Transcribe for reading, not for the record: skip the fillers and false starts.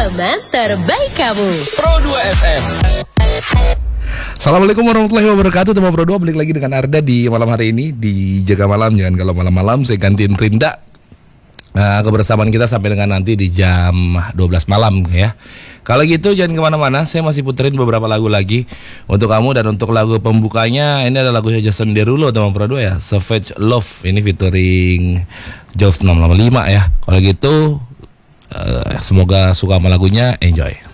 teman terbaik kamu. Pro 2 FM. Assalamualaikum warahmatullahi wabarakatuh. Teman Pro 2 balik lagi dengan Arda di malam hari ini di Jaga Malam. Jangan kalau malam-malam saya gantiin Rinda. Kebersamaan kita sampai dengan nanti di jam 12 malam ya. Kalau gitu jangan kemana-mana, saya masih puterin beberapa lagu lagi untuk kamu. Dan untuk lagu pembukanya ini ada lagunya Jason Derulo teman Pro 2 ya, Savage Love. Ini featuring Jaws 685 ya. Kalau gitu semoga suka sama lagunya, enjoy.